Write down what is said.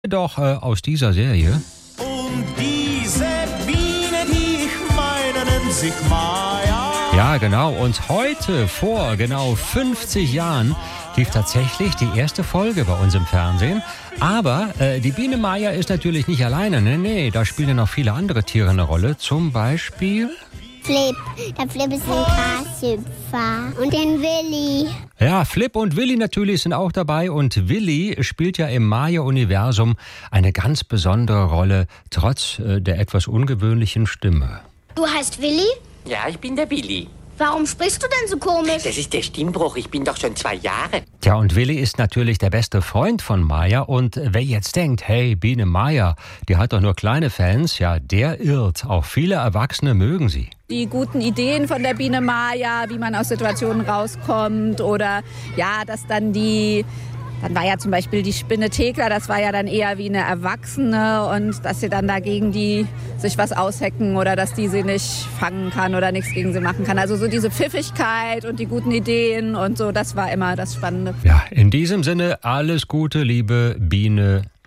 Doch aus dieser Serie. Und diese Biene, die ich meine, nennt sich Maya. Ja, genau. Und heute, vor genau 50 Jahren, lief tatsächlich die erste Folge bei uns im Fernsehen. Aber die Biene Maya ist natürlich nicht alleine. Nee, da spielen ja noch viele andere Tiere eine Rolle. Zum Beispiel Flip. Der Flip ist ein Grashüpfer. Und den Willi. Ja, Flip und Willi natürlich sind auch dabei. Und Willi spielt ja im Maya-Universum eine ganz besondere Rolle, trotz der etwas ungewöhnlichen Stimme. Du heißt Willi? Ja, ich bin der Willi. Warum sprichst du denn so komisch? Das ist der Stimmbruch, ich bin doch schon 2 Jahre. Tja, und Willi ist natürlich der beste Freund von Maya. Und wer jetzt denkt, hey, Biene Maya, die hat doch nur kleine Fans, ja, der irrt. Auch viele Erwachsene mögen sie. Die guten Ideen von der Biene Maya, wie man aus Situationen rauskommt oder ja, dass dann war ja zum Beispiel die Spinne Thekla, das war ja dann eher wie eine Erwachsene und dass sie dann dagegen die sich was aushecken oder dass die sie nicht fangen kann oder nichts gegen sie machen kann. Also so diese Pfiffigkeit und die guten Ideen und so, das war immer das Spannende. Ja, in diesem Sinne alles Gute, liebe Biene